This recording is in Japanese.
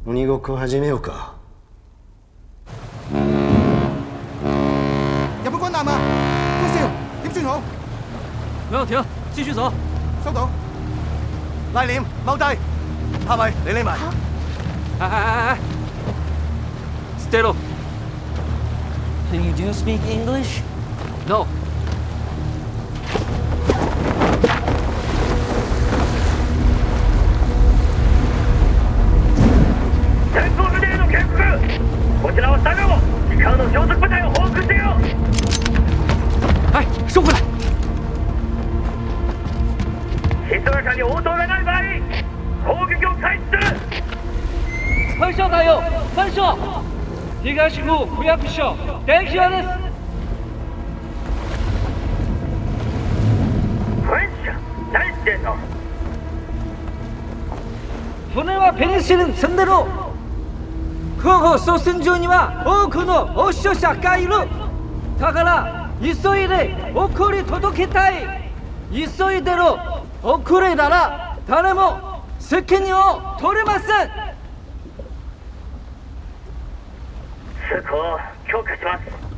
鬼ごっこ始めようか。 日本軍艦啊！呼召，點算好？ 不要停，繼續走。 收到。拉鏈踎低，下咪你匿埋。 哎 ，Stay low. So you do speak English? No. 戦闘部隊への警告。こちらは佐賀を時間の上速部隊を報復せよ。 哎，收回来。 ひそやかに応答がない場合、攻撃を開始する。 反射だよ。反射。東区区役所電気屋です。 反射。何してんの？ 船はペニシリン積んでる。空砲操船場には多くの押収者がいる。だから急いで送り届けたい。急いでる。遅れたら誰も責任を取れません。 通行を強化します。